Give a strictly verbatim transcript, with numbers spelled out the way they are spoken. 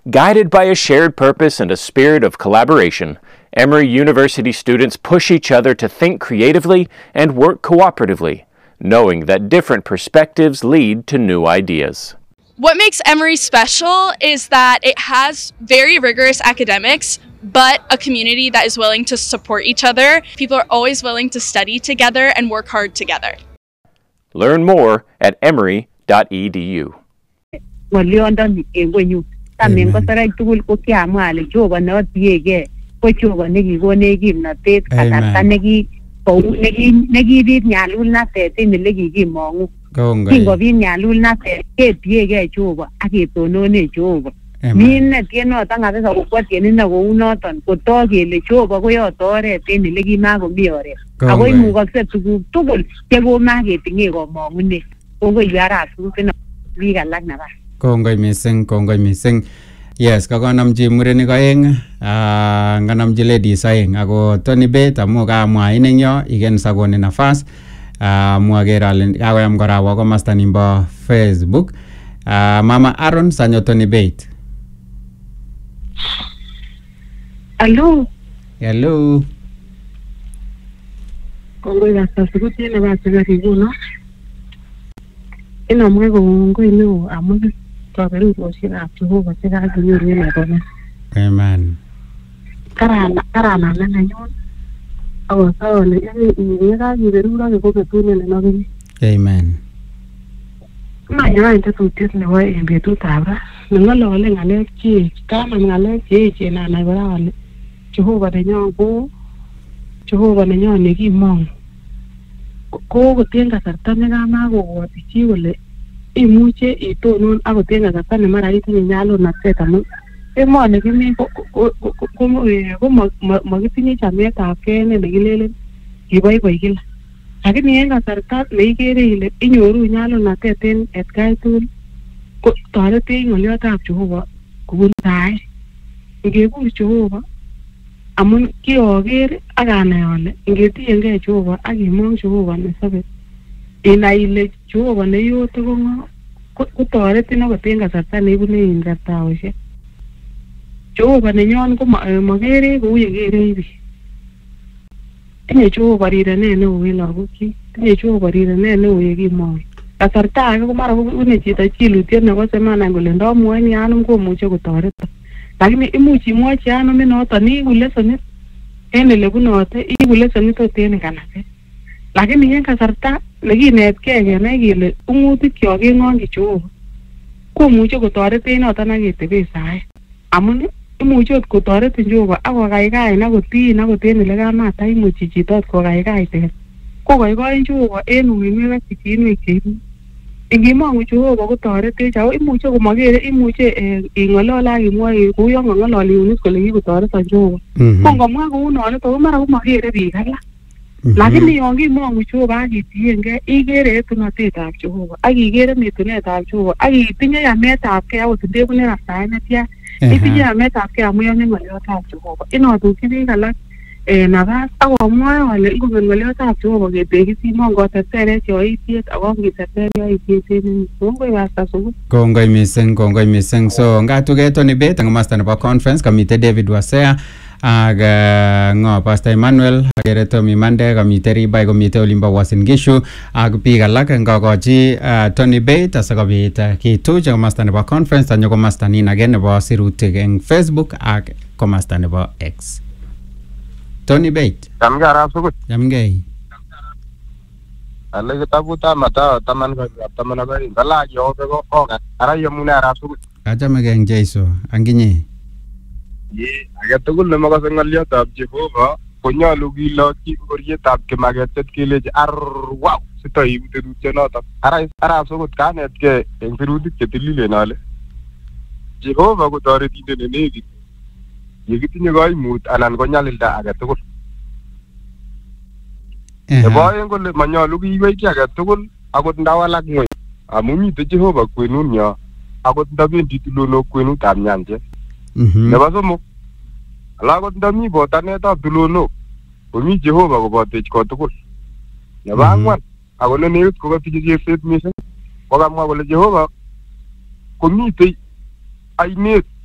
Guided by a shared purpose and a spirit of collaboration, Emory University students push each other to think creatively and work cooperatively, knowing that different perspectives lead to new ideas. What makes Emory special is that it has very rigorous academics, but a community that is willing to support each other. People are always willing to study together and work hard together. Learn more at emory dot e d u. También kosarai tugul ko kiamwa ale Jehova notiege ko Jehova nekikone kimnatet kasarta neki nekibit nyalulnatet en ele kikimongu. Kingobit nyalulnatet ketiege Jehova ak ketonone Jehova. Mine tienoton kabisa kokwo tienindet kou noton kotok kele Jehova koyote oret en ele kimakomi oret. Ako imukokse tuguk tugul chekomaketinye komong'unet. Kongoi arap Susan biik alak nabas. Kongoi mising, kongoi mising. Yes, kakonamchi murenik aeng, uh, nganamchi ladies aeng. Ako Tony Bett amu kamwa inen yo, igen sakoni nafas. Uh, Mwagera kakoyam kora wa komasta nimbo Facebook. Uh, Mama Aaron sanyo Tony Bett. Hello. Hello. Kongoi basta sikuti na basta kariguno. Ina mwe kongoi leo amu kaberu koshira Jehova sika kunyoru na bana. Amen. Karana karana na nyon. Awa sawa ne ni ga giberu ra ko betune ne no gini. Amen. Ma ya inte tutis ne wa en betu tabra. Ngalo le ngale chi kama ngale chi chi na na bara wale. Jehova de nyon ko Jehova ne nyon ne ki mong. Ko ko tenga sarta ne ga ma go wati chi wale. Imuche itonon ako tenga kasarta ne mara itinye nyalulnatet amu emoni kimi ko ko makitinye chametabgei ne nekilelen kiboiboi kila. Lakini en kasarta neikere ile inyoru nyalulnatet en etkai tugul ko toretech ng'oliotab Jehova kobun saet. Ngekur Jehova amun kioker ak anai ale ngetiengei Jehova ak imong Jehova nesobet inai ile Jehova neyote ko ng'o kotoretin akot en kasarta neibune en kartaosiek. Jehova nenyon ko makere kou yekere biik. Tinye Jehova rirenet neo en lagokyik, tinye Jehova rirenet neo yekimwoe. Kasarta age ko mara kobune chito chilutiet nebo semana kole ndamwoini anum komuche kotoreton. Lakini imuch imwochi anum inoton iiku lesonit en ele bunote, iiku lesonit ot en nganaset. Lakini en kasarta nekinetkei kenai kele ung'utikyok keng'ongyi Jehova komuche kotoretech noton ak keteben saet. Amun imuche ot kotoretin Jehova ak kokaikain ak kotiin akot en ele kamataimuchi chito ot kokaikaitet. Kokoikoin Jehova en uinwek ak pichinwek cheitinye. Ingimong'u Jehova kotoretech ako imuche komokere, imuche ing'olole ak imwoe kou yon kang'ololi Eunice kole kikotoreton Jehova. Ko ngomwa kou noniton ko mara komokere biik alak. Lakini yon kimong'u Jehova ak itiengei ikere etunotetab Jehova ak ikere mitunetab Jehova ak itinye yametabgei akot ndebune raptaet netya itinye yametabgei amu yongen ng'oliotab Jehova. Inotukyi biik alak nabas ak omwoe ale ingongen ng'oliotab Jehova ketekisi mongoterterech yoitiet ako ngiterter yoitiet en kongoi Pastor Sugul. Kongoi mising, kongoi mising. So ngatuke Tony Bett ang master nebo conference kamite David Wasea ak ngo Pastor Emmanuel akere Tommy Mande kamite Ribai komite olimbo Uasin Gishu ak biik alak ngokochi Tony Bett asikobit kituch ang master nebo conference tanyo komasta nin age nebo sirutik eng Facebook ak komasta nebo X. Tony Bett. Jamge arap Sugul. Jamge. Ale kitabutab Mathayo taman taman ak oeng kalach Jehova ko okat ara yomune arap Sugul. Kachamege eng Jeiso anginye. Ye age tugul nemakase ng'oliotab Jehova konyolu kilokyi ngorietab kimaketet kelechi ar wow sitoibu terutyonoton. Ara arap Sugul kanetkei eng sirutik chetililen ale Jehova kotoretindet nenekit yekitinye koimut anan ko nyalilda age tugul. Nebo oeng kole manyolu kiiwei ki age tugul akot ndawalak ng'weny amu mite Jehova kwenunyo akot ndabendi tulonok kwenutab nyanjet. Nebo somok ala akot ndami botanetab tulonok komi Jehova kobotech kotugul. Nebo ang'wan ako nenekit kokatinye chepset mising kokamwa kole Jehova komitei ainet